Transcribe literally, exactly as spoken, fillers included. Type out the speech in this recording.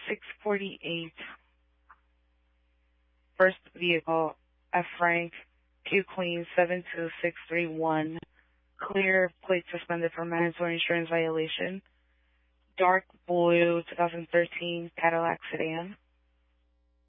six forty-eight. First vehicle, F. Frank, Q Queen seven two six three one. Clear, plate suspended for mandatory insurance violation. Dark blue twenty thirteen Cadillac sedan.